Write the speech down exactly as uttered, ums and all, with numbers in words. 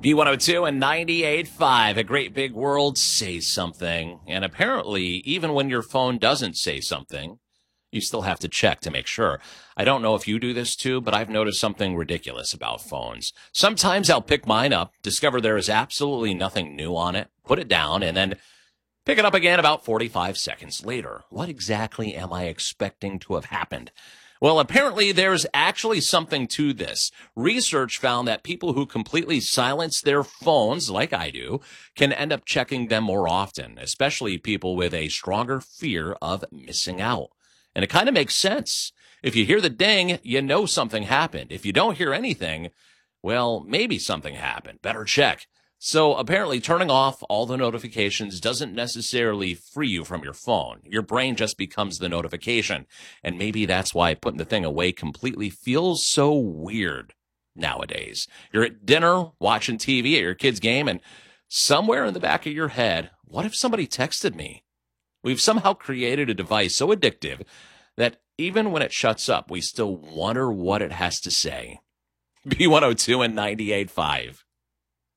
B one oh two and ninety-eight point five, a great big world, say something. And apparently, even when your phone doesn't say something, you still have to check to make sure. I don't know if you do this too, but I've noticed something ridiculous about phones. Sometimes I'll pick mine up, discover there is absolutely nothing new on it, put it down, and then pick it up again about forty-five seconds later. What exactly am I expecting to have happened? Well, apparently there's actually something to this. Research found that people who completely silence their phones, like I do, can end up checking them more often, especially people with a stronger fear of missing out. And it kind of makes sense. If you hear the ding, you know something happened. If you don't hear anything, well, maybe something happened. Better check. So apparently turning off all the notifications doesn't necessarily free you from your phone. Your brain just becomes the notification. And maybe that's why putting the thing away completely feels so weird nowadays. You're at dinner, watching T V at your kid's game, and somewhere in the back of your head, what if somebody texted me? We've somehow created a device so addictive that even when it shuts up, we still wonder what it has to say. B one oh two and ninety-eight point five.